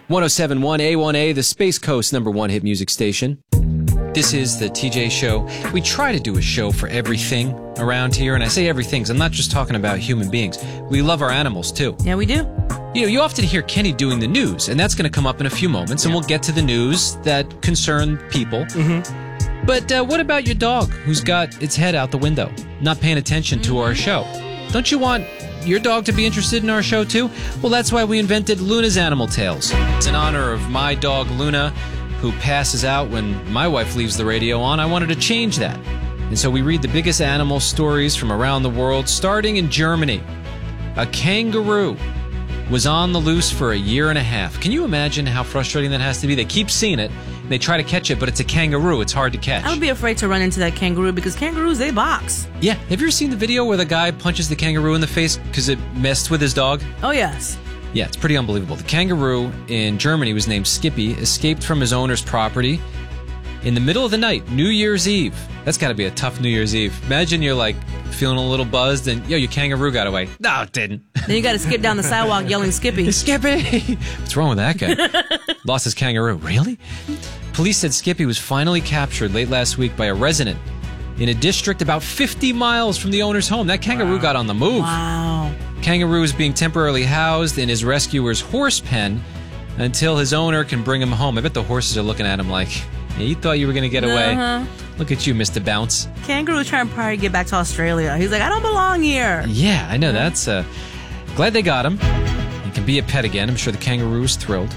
1071 A1A, the Space Coast #1 hit music station. This is the TJ Show. We try to do a show for everything around here, and I say everything because I'm not just talking about human beings. We love our animals, too. Yeah, we do. You know, you often hear Kenny doing the news, and that's going to come up in a few moments, and we'll get to the news that concern people. Mm-hmm. But what about your dog who's got its head out the window, not paying attention to our show? Don't you want your dog to be interested in our show, too? Well, that's why we invented Luna's Animal Tales. It's in honor of my dog, Luna, who passes out when my wife leaves the radio on. I wanted to change that. And so we read the biggest animal stories from around the world, starting in Germany. A kangaroo was on the loose for a year and a half. Can you imagine how frustrating that has to be? They keep seeing it, and they try to catch it, but it's a kangaroo. It's hard to catch. I would be afraid to run into that kangaroo because kangaroos, they box. Yeah. Have you ever seen the video where the guy punches the kangaroo in the face because it messed with his dog? Oh, yes. Yeah, it's pretty unbelievable. The kangaroo in Germany was named Skippy, escaped from his owner's property in the middle of the night, New Year's Eve. That's got to be a tough New Year's Eve. Imagine you're like feeling a little buzzed and, your kangaroo got away. No, it didn't. Then you got to skip down the sidewalk yelling Skippy. Skippy! What's wrong with that guy? Lost his kangaroo. Really? Police said Skippy was finally captured late last week by a resident in a district about 50 miles from the owner's home. That kangaroo got on the move. Wow. Kangaroo is being temporarily housed in his rescuer's horse pen until his owner can bring him home. I bet the horses are looking at him like, hey, you thought you were going to get away? Look at you, Mr. Bounce. Kangaroo's trying to probably get back to Australia. He's like, I don't belong here. Yeah, I know. That's glad they got him. He can be a pet again. I'm sure the kangaroo is thrilled.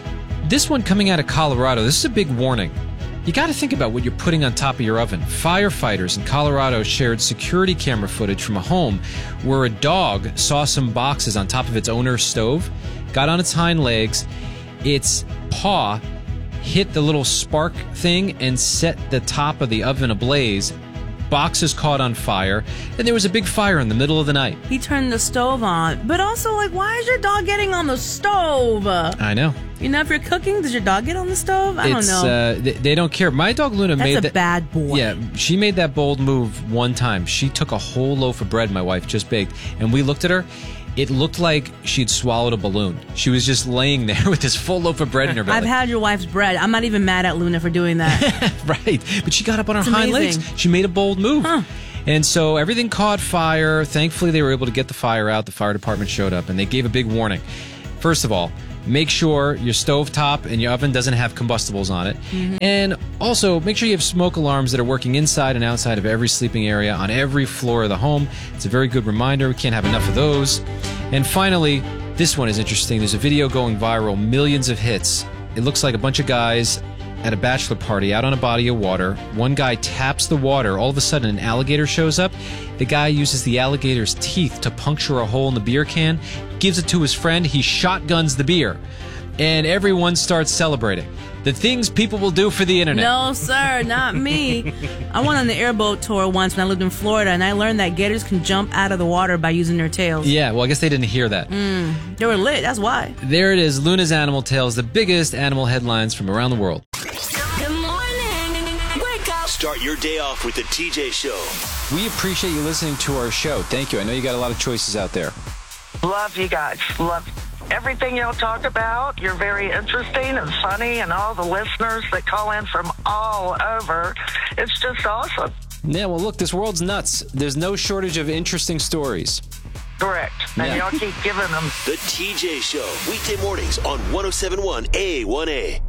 This one coming out of Colorado, this is a big warning. You got to think about what you're putting on top of your oven. Firefighters in Colorado shared security camera footage from a home where a dog saw some boxes on top of its owner's stove, got on its hind legs, its paw hit the little spark thing and set the top of the oven ablaze. Boxes caught on fire, and there was a big fire in the middle of the night. He turned the stove on. But also, why is your dog getting on the stove? I know. If you're cooking, does your dog get on the stove? I don't know. They don't care. My dog Luna made that. That's a bad boy. Yeah, she made that bold move one time. She took a whole loaf of bread my wife just baked, and we looked at her. It looked like she'd swallowed a balloon. She was just laying there with this full loaf of bread in her belly. I've had your wife's bread. I'm not even mad at Luna for doing that. Right. But she got up on her hind legs. She made a bold move. Huh. And so everything caught fire. Thankfully, they were able to get the fire out. The fire department showed up, and they gave a big warning. First of all, make sure your stovetop and your oven doesn't have combustibles on it. Mm-hmm. And also, make sure you have smoke alarms that are working inside and outside of every sleeping area on every floor of the home. It's a very good reminder. We can't have enough of those. And finally, this one is interesting. There's a video going viral, millions of hits. It looks like a bunch of guys at a bachelor party out on a body of water. One guy taps the water. All of a sudden, an alligator shows up. The guy uses the alligator's teeth to puncture a hole in the beer can, gives it to his friend. He shotguns the beer. And everyone starts celebrating. The things people will do for the internet. No, sir, not me. I went on the airboat tour once when I lived in Florida, and I learned that gators can jump out of the water by using their tails. Yeah, well, I guess they didn't hear that. They were lit, that's why. There it is, Luna's Animal Tales, the biggest animal headlines from around the world. Good morning. Wake up. Start your day off with the TJ Show. We appreciate you listening to our show. Thank you. I know you got a lot of choices out there. Love you guys. Love everything y'all talk about. You're very interesting and funny, and all the listeners that call in from all over. It's just awesome. Yeah, well, look, this world's nuts. There's no shortage of interesting stories. Correct. And y'all keep giving them. The TJ Show, weekday mornings on 1071 A1A.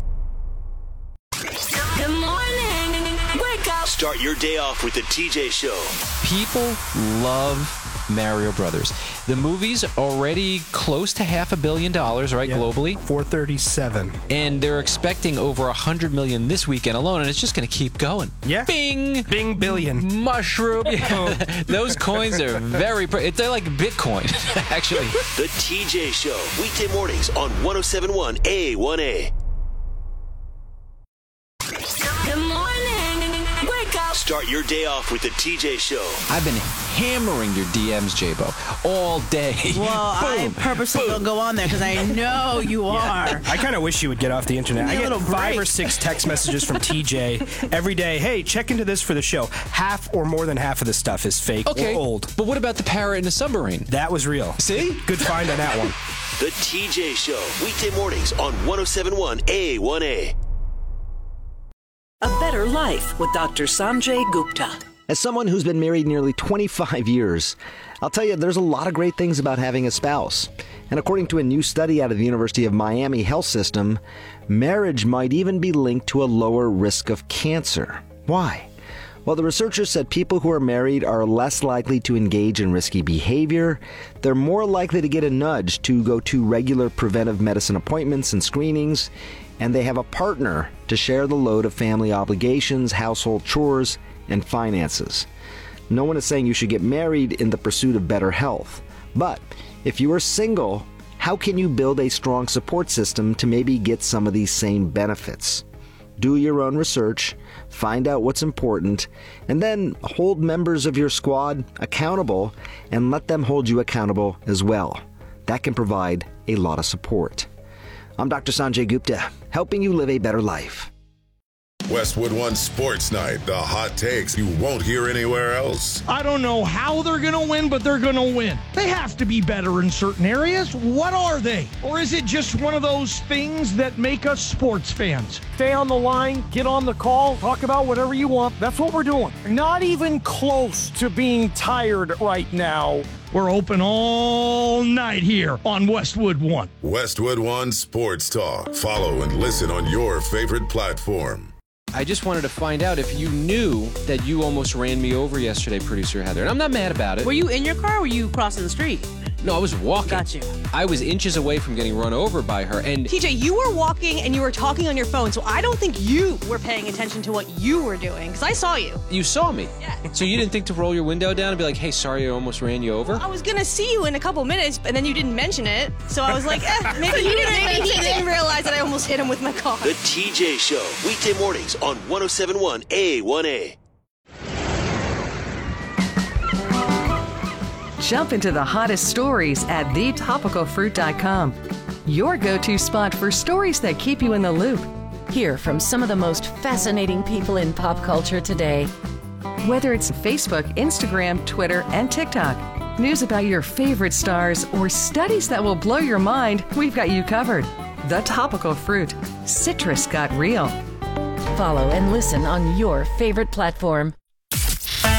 Good morning. Wake up. Start your day off with the TJ Show. People love Mario Brothers. The movie's already close to $500 million, right, globally? 437. And they're expecting over 100 million this weekend alone, and it's just going to keep going. Yeah. Bing! Bing billion. Mushroom. Those coins are very... They're like Bitcoin, actually. The TJ Show, weekday mornings on 1071 A1A. Good morning. Wake up. Start your day off with the TJ Show. I've been hammering your DMs, J-Bo, all day. Well, I purposely don't go on there because I know you are. I kind of wish you would get off the internet. I get 5 or 6 text messages from TJ every day. Hey, check into this for the show. Half or more than half of the stuff is fake or old. But what about the parrot in the submarine? That was real. See? Good find on that one. The TJ Show, weekday mornings on 107.1 A1A. A Better Life with Dr. Sanjay Gupta. As someone who's been married nearly 25 years, I'll tell you there's a lot of great things about having a spouse. And according to a new study out of the University of Miami Health System, marriage might even be linked to a lower risk of cancer. Why? Well, the researchers said people who are married are less likely to engage in risky behavior, they're more likely to get a nudge to go to regular preventive medicine appointments and screenings, and they have a partner to share the load of family obligations, household chores, and finances. No one is saying you should get married in the pursuit of better health. But if you are single, how can you build a strong support system to maybe get some of these same benefits? Do your own research, find out what's important, and then hold members of your squad accountable and let them hold you accountable as well. That can provide a lot of support. I'm Dr. Sanjay Gupta, helping you live a better life. Westwood One Sports Night, the hot takes you won't hear anywhere else. I don't know how they're going to win, but they're going to win. They have to be better in certain areas. What are they? Or is it just one of those things that make us sports fans? Stay on the line, get on the call, talk about whatever you want. That's what we're doing. Not even close to being tired right now. We're open all night here on Westwood One. Westwood One Sports Talk. Follow and listen on your favorite platform. I just wanted to find out if you knew that you almost ran me over yesterday, producer Heather. And I'm not mad about it. Were you in your car or were you crossing the street? No, I was walking. Got you. I was inches away from getting run over by her. And TJ, you were walking and you were talking on your phone, so I don't think you were paying attention to what you were doing, because I saw you. You saw me? Yeah. So you didn't think to roll your window down and be like, hey, sorry, I almost ran you over? I was going to see you in a couple minutes, and then you didn't mention it, so I was like, maybe he didn't realize that I almost hit him with my car. The TJ Show, weekday mornings on 107.1 A1A. Jump into the hottest stories at thetopicalfruit.com. Your go-to spot for stories that keep you in the loop. Hear from some of the most fascinating people in pop culture today. Whether it's Facebook, Instagram, Twitter, and TikTok, news about your favorite stars, or studies that will blow your mind, we've got you covered. The Topical Fruit. Citrus got real. Follow and listen on your favorite platform.